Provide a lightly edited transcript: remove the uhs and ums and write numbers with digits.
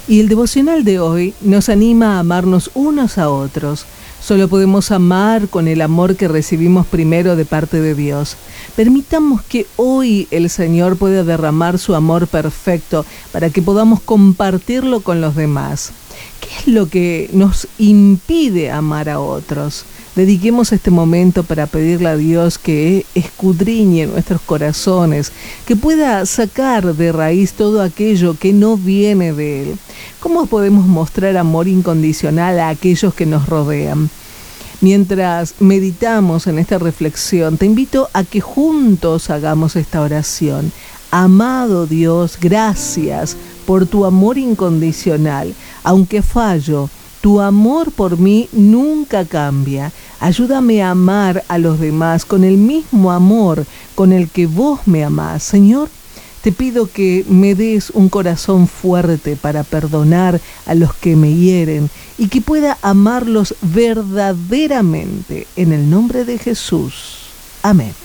Y el devocional de hoy nos anima a amarnos unos a otros. Solo podemos amar con el amor que recibimos primero de parte de Dios. Permitamos que hoy el Señor pueda derramar su amor perfecto para que podamos compartirlo con los demás. ¿Qué es lo que nos impide amar a otros? Dediquemos este momento para pedirle a Dios que escudriñe nuestros corazones, que pueda sacar de raíz todo aquello que no viene de Él. ¿Cómo podemos mostrar amor incondicional a aquellos que nos rodean? Mientras meditamos en esta reflexión, te invito a que juntos hagamos esta oración. Amado Dios, gracias por tu amor incondicional. Aunque fallo, tu amor por mí nunca cambia. Ayúdame a amar a los demás con el mismo amor con el que vos me amás. Señor, te pido que me des un corazón fuerte para perdonar a los que me hieren y que pueda amarlos verdaderamente. En el nombre de Jesús. Amén.